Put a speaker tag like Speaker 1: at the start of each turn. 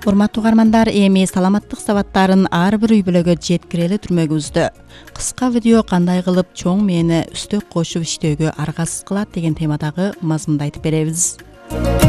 Speaker 1: Урматтуу угармандар, эми саламаттык сабаттарын ар бир үй бүлөгө жеткирели түрмөгүбүздө кыска видео кандай кылып чоң мээни үстөк кошуп иштөөгө аргасыз кылат деген темадагы мазмунду айтып беребиз.